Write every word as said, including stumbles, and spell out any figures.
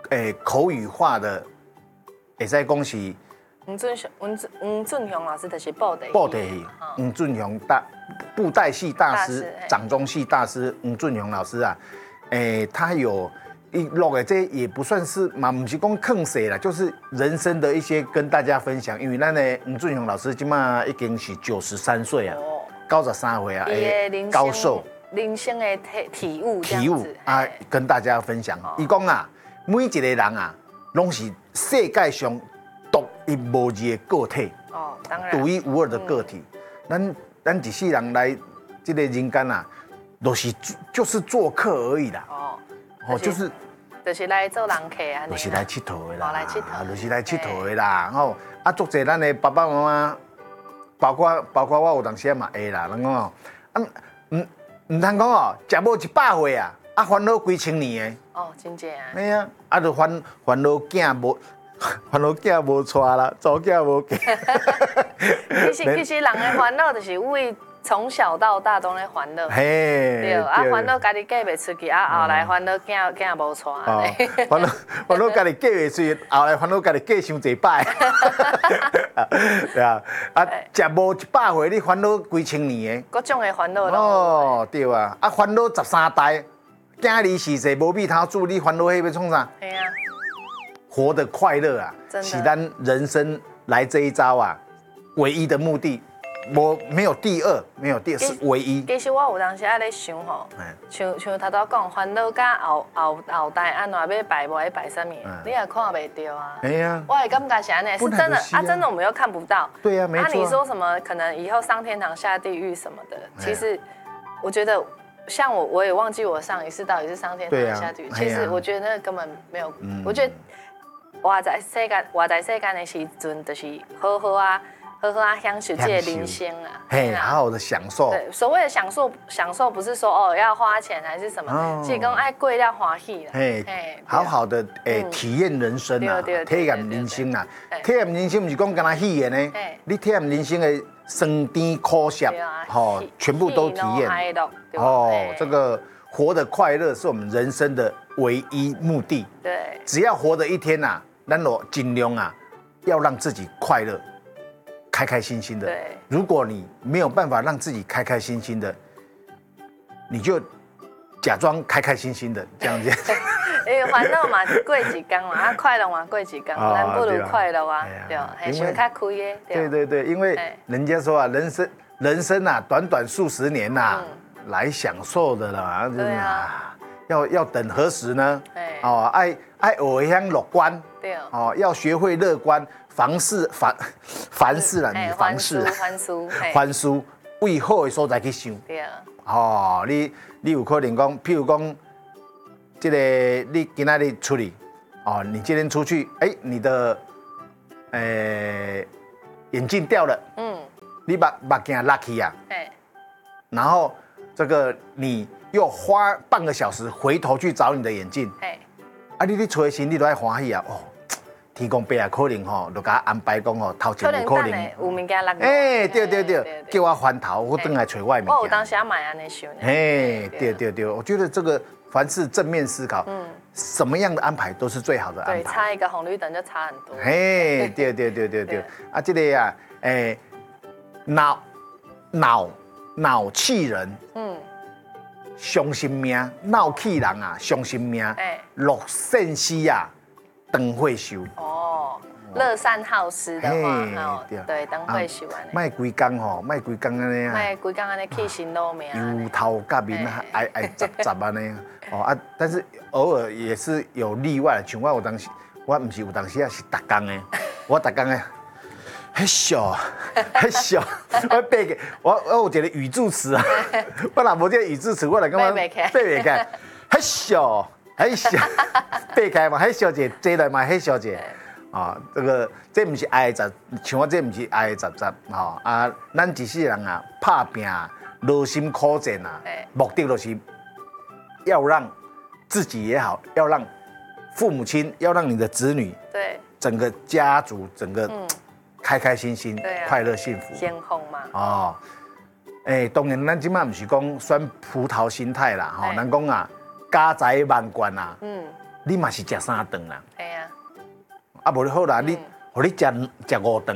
诶口语化的，会使讲是。 黄俊雄，黄俊黄俊雄老师就是布袋戏。 布袋戏，黄俊雄大布袋戏大师、掌中戏大师黄俊雄老师啊，诶，他有一录的这也不算是嘛，不是讲坑谁啦，就是人生的一些跟大家分享。因为咱的黄俊雄老师今嘛已经是九十三岁啊，九十三岁啊，诶，高寿。 人生的体体悟， 体悟啊，跟大家分享。伊讲啊，每一个人啊，拢是世界上独一无二的个体， 哦，当然， 独一无二的个体。咱咱一世人来这个人间啊，都是就是做客而已啦。哦，哦，就是， 就是来做人客啊， 就是来佚佗的啦， 来佚佗， 就是来佚佗的啦。吼，啊，作者咱的爸爸妈妈，包括包括我有当时嘛会啦，人讲哦，啊，唔。唔通讲哦，食无一百岁啊，啊烦恼几千年的。 哦，真正啊。 系啊，啊就烦烦恼囝无，烦恼囝无娶啦，祖囝无嫁。 其实其实人的烦恼就是为从小到大都在烦恼。嘿。对，啊烦恼家己嫁袂出去，啊后来烦恼囝囝无娶。哦。 烦恼烦恼家己嫁袂出去，后来烦恼家己嫁伤济摆。对啊，啊，食无一百岁，你烦恼几千年的， 各种的烦恼哦，对啊，啊，烦恼十三代，囝儿逝世无米通煮，你烦恼迄要创啥？ 对啊， 活得快乐啊，是咱人生来这一招啊，唯一的目的。我没有第二，没有第二，是唯一。 其实我有当时在咧想吼，像像头头讲烦恼，甲后后后代安怎要摆无，要摆什么，你也看袂到啊。哎呀，我也感觉是安尼，是真的啊，真的我们又看不到。 对呀，没错。 那你说什么？可能以后上天堂下地狱什么的，其实我觉得，像我我也忘记我上一世到底是上天堂下地狱。其实我觉得那个根本没有，我觉得活在世间活在世间的时阵，就是好好啊。好好啊，享受这个人生啊， 嘿，好好的享受。 对，所谓的享受，享受不是说哦要花钱还是什么，是讲爱贵要欢喜啦。嘿， 好好的诶，体验人生啊，体验人生啊，体验人生不是讲跟他体验呢，你体验人生的酸甜苦涩，哦，全部都体验。哦，这个活得快乐是我们人生的唯一目的。 对， 只要活着一天呐，咱我尽量啊，要让自己快乐。开开心心的。对，如果你没有办法让自己开开心心的，你就假装开开心心的这样子。 因为烦恼嘛过一天嘛，啊快乐嘛过一天，咱不如快乐啊，对，还想较开的。 对对对，因为人家说啊，人生人生啊，短短数十年呐，来享受的啦，对啊，要要等何时呢？哦，爱爱偶尔乐观，对哦，要学会乐观。凡事凡凡事啦，你凡事凡事凡事为好的所在去想。对啊。哦，你你有可能讲，譬如讲，这个你今仔日出去，哦，你今天出去，哎，你的，呃，眼镜掉了，嗯，你把把镜拉起啊，哎，然后这个你又花半个小时回头去找你的眼镜，哎，啊，你你出的时你都爱欢喜啊，哦。天公伯也可能吼，就甲安排讲吼，头前有可能有物件落。 哎，对对对，叫我翻头，我转来找我的物件。 我有当时也买安尼想。 哎，对对对，我觉得这个凡是正面思考，嗯，什么样的安排都是最好的安排。 对，差一个红绿灯就差很多。 哎，对对对对对，啊，这个啊，哎，脑脑脑气人，嗯，伤心命，闹气人啊，伤心命，哎，乐善死啊。灯会修哦，乐善好施的话，哦，对，灯会修安尼。 卖规工吼，卖规工安尼啊。 卖规工安尼起心落命。 油头甲面爱爱杂杂安尼哦啊，但是偶尔也是有例外，像我有当时，我唔是有当时啊是逐工的，我逐工的，很小，很小，我背个，我我有一个语助词啊，我若无这个语助词，我来感觉背袂起，很小。很小，背开嘛，很小姐，坐来嘛，很小姐，啊，这个这不是爱杂，像我这不是爱杂杂，哈啊，咱一世人啊，打拼、劳心苦战啊，目的就是要让自己也好，要让父母亲，要让你的子女，对，整个家族，整个开开心心、快乐幸福， 先锋嘛， 哦，哎，当然咱今麦不是讲选葡萄心态啦，哈，咱讲啊。家财万贯啊，嗯， 你嘛是食三顿啦。 系啊。 啊，无你好啦，你，互你食食五顿。